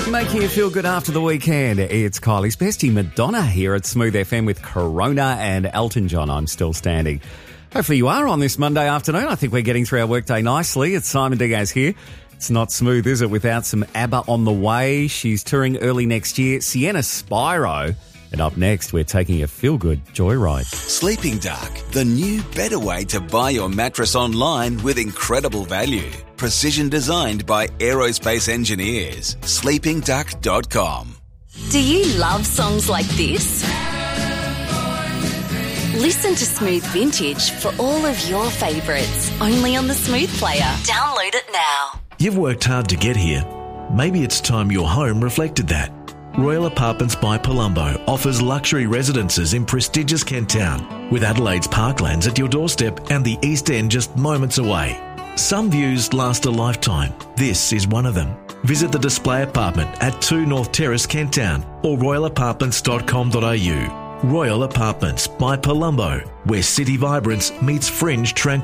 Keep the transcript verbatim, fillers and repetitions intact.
Making you feel good after the weekend. It's Kylie's bestie Madonna here at Smooth F M with Corona and Elton John. I'm still standing. Hopefully you are on this Monday afternoon. I think we're getting through our workday nicely. It's Simon Diaz here. It's not smooth, is it, without some ABBA on the way. She's touring early next year. Sienna Spyro. And up next, we're taking a feel-good joyride. Sleeping Dark, the new, better way to buy your mattress online with incredible value. Precision designed by aerospace engineers. sleeping duck dot com. Do you love songs like this? Listen to Smooth Vintage for all of your favourites, only on the Smooth Player. Download it now. You've worked hard to get here. Maybe it's time your home reflected that. Royal Apartments by Palumbo offers luxury residences in prestigious Kent Town, with Adelaide's parklands at your doorstep and the East End just moments away. Some views last a lifetime. This is one of them. Visit the display apartment at two North Terrace, Kent Town, or royal apartments dot com dot a u. Royal Apartments by Palumbo, where city vibrance meets fringe tranquility.